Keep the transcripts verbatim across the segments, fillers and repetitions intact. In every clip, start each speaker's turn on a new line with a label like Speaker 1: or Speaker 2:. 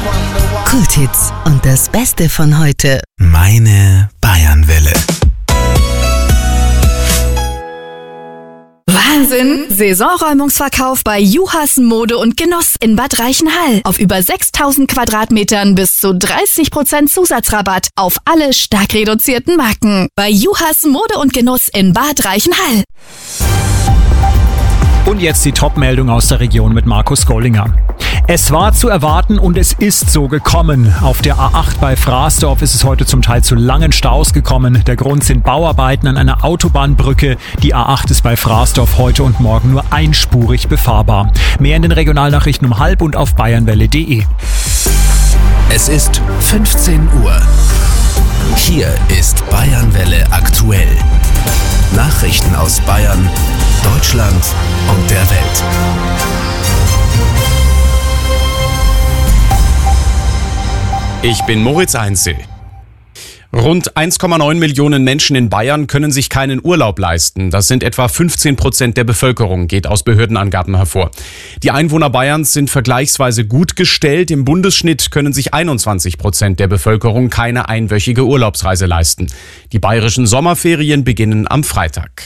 Speaker 1: Kulthits und das Beste von heute.
Speaker 2: Meine Bayernwelle.
Speaker 3: Wahnsinn! Saisonräumungsverkauf bei Juhas Mode und Genuss in Bad Reichenhall. Auf über sechstausend Quadratmetern bis zu dreißig Prozent Zusatzrabatt auf alle stark reduzierten Marken. Bei Juhas Mode und Genuss in Bad Reichenhall.
Speaker 4: Und jetzt die Top-Meldung aus der Region mit Markus Gollinger. Es war zu erwarten und es ist so gekommen. Auf der A acht bei Frasdorf ist es heute zum Teil zu langen Staus gekommen. Der Grund sind Bauarbeiten an einer Autobahnbrücke. Die A acht ist bei Frasdorf heute und morgen nur einspurig befahrbar. Mehr in den Regionalnachrichten um halb und auf bayernwelle punkt de.
Speaker 2: Es ist fünfzehn Uhr. Hier ist Bayernwelle aktuell. Nachrichten aus Bayern, Deutschland und der Welt.
Speaker 5: Ich bin Moritz Einzel. Rund eins Komma neun Millionen Menschen in Bayern können sich keinen Urlaub leisten. Das sind etwa fünfzehn Prozent der Bevölkerung, geht aus Behördenangaben hervor. Die Einwohner Bayerns sind vergleichsweise gut gestellt. Im Bundesschnitt können sich einundzwanzig Prozent der Bevölkerung keine einwöchige Urlaubsreise leisten. Die bayerischen Sommerferien beginnen am Freitag.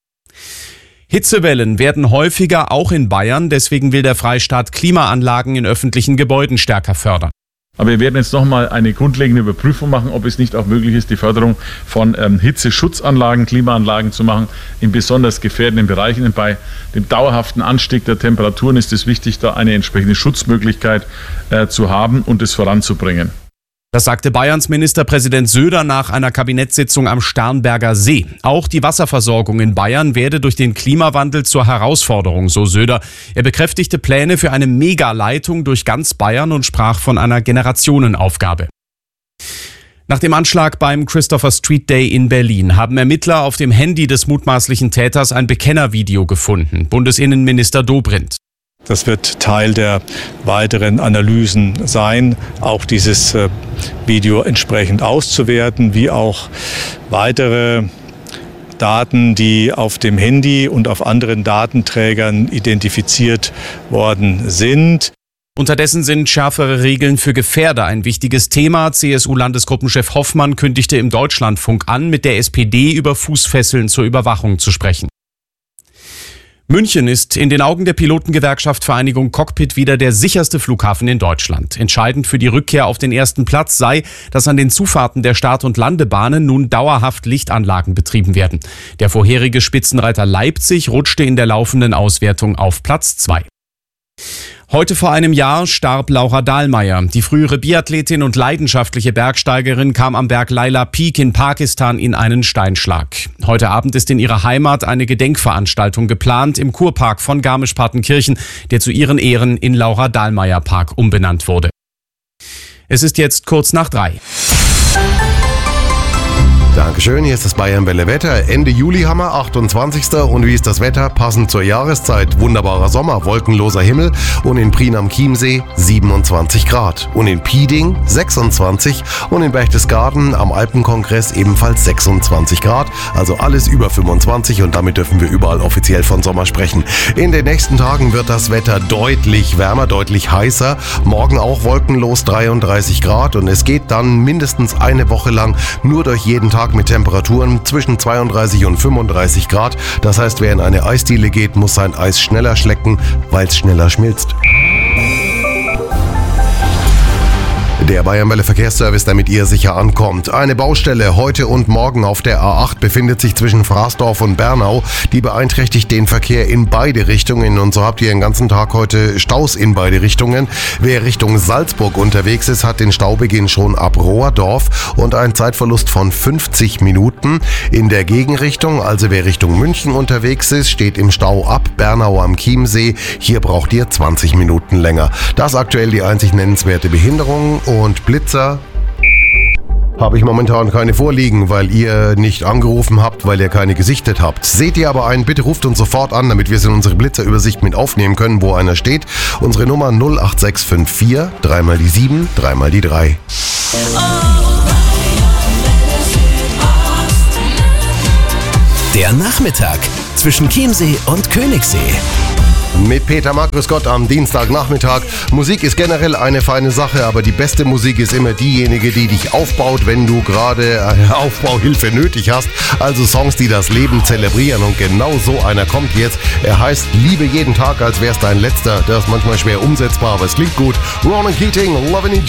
Speaker 5: Hitzewellen werden häufiger, auch in Bayern. Deswegen will der Freistaat Klimaanlagen in öffentlichen Gebäuden stärker fördern.
Speaker 6: Aber wir werden jetzt nochmal eine grundlegende Überprüfung machen, ob es nicht auch möglich ist, die Förderung von ähm, Hitzeschutzanlagen, Klimaanlagen zu machen, in besonders gefährdenden Bereichen. Und bei dem dauerhaften Anstieg der Temperaturen ist es wichtig, da eine entsprechende Schutzmöglichkeit äh, zu haben und es voranzubringen.
Speaker 5: Das sagte Bayerns Ministerpräsident Söder nach einer Kabinettssitzung am Starnberger See. Auch die Wasserversorgung in Bayern werde durch den Klimawandel zur Herausforderung, so Söder. Er bekräftigte Pläne für eine Megaleitung durch ganz Bayern und sprach von einer Generationenaufgabe. Nach dem Anschlag beim Christopher Street Day in Berlin haben Ermittler auf dem Handy des mutmaßlichen Täters ein Bekennervideo gefunden. Bundesinnenminister Dobrindt.
Speaker 7: Das wird Teil der weiteren Analysen sein, auch dieses äh, Video entsprechend auszuwerten, wie auch weitere Daten, die auf dem Handy und auf anderen Datenträgern identifiziert worden sind.
Speaker 5: Unterdessen sind schärfere Regeln für Gefährder ein wichtiges Thema. C S U-Landesgruppenchef Hoffmann kündigte im Deutschlandfunk an, mit der S P D über Fußfesseln zur Überwachung zu sprechen. München ist in den Augen der Pilotengewerkschaft Vereinigung Cockpit wieder der sicherste Flughafen in Deutschland. Entscheidend für die Rückkehr auf den ersten Platz sei, dass an den Zufahrten der Start- und Landebahnen nun dauerhaft Lichtanlagen betrieben werden. Der vorherige Spitzenreiter Leipzig rutschte in der laufenden Auswertung auf Platz zwei. Heute vor einem Jahr starb Laura Dahlmeier. Die frühere Biathletin und leidenschaftliche Bergsteigerin kam am Berg Laila Peak in Pakistan in einen Steinschlag. Heute Abend ist in ihrer Heimat eine Gedenkveranstaltung geplant im Kurpark von Garmisch-Partenkirchen, der zu ihren Ehren in Laura Dahlmeier Park umbenannt wurde. Es ist jetzt kurz nach drei.
Speaker 8: Dankeschön, hier ist das Bayernwelle Wetter. Ende Juli haben wir, achtundzwanzigster Und wie ist das Wetter? Passend zur Jahreszeit. Wunderbarer Sommer, wolkenloser Himmel und in Prien am Chiemsee siebenundzwanzig Grad. Und in Pieding sechsundzwanzig und in Berchtesgaden am Alpenkongress ebenfalls sechsundzwanzig Grad. Also alles über fünfundzwanzig und damit dürfen wir überall offiziell von Sommer sprechen. In den nächsten Tagen wird das Wetter deutlich wärmer, deutlich heißer. Morgen auch wolkenlos dreiunddreißig Grad und es geht dann mindestens eine Woche lang nur durch jeden Tag mit Temperaturen zwischen zweiunddreißig und fünfunddreißig Grad. Das heißt, wer in eine Eisdiele geht, muss sein Eis schneller schlecken, weil es schneller schmilzt. Der Bayernwelle Verkehrsservice, damit ihr sicher ankommt. Eine Baustelle heute und morgen auf der A acht befindet sich zwischen Frasdorf und Bernau. Die beeinträchtigt den Verkehr in beide Richtungen und so habt ihr den ganzen Tag heute Staus in beide Richtungen. Wer Richtung Salzburg unterwegs ist, hat den Staubeginn schon ab Rohrdorf und einen Zeitverlust von fünfzig Minuten. In der Gegenrichtung, also wer Richtung München unterwegs ist, steht im Stau ab Bernau am Chiemsee. Hier braucht ihr zwanzig Minuten länger. Das aktuell die einzig nennenswerte Behinderung. Und Blitzer habe ich momentan keine vorliegen, weil ihr nicht angerufen habt, weil ihr keine gesichtet habt. Seht ihr aber einen, bitte ruft uns sofort an, damit wir es in unsere Blitzerübersicht mit aufnehmen können, wo einer steht. Unsere Nummer null acht sechs fünf vier, dreimal die sieben, dreimal die drei.
Speaker 2: Der Nachmittag zwischen Chiemsee und Königssee.
Speaker 8: Mit Peter Markus Gott am Dienstagnachmittag. Musik ist generell eine feine Sache, aber die beste Musik ist immer diejenige, die dich aufbaut, wenn du gerade eine Aufbauhilfe nötig hast. Also Songs, die das Leben zelebrieren, und genau so einer kommt jetzt. Er heißt Liebe jeden Tag, als wär's dein letzter. Das ist manchmal schwer umsetzbar, aber es klingt gut. Ronan Keating, Lovin' Each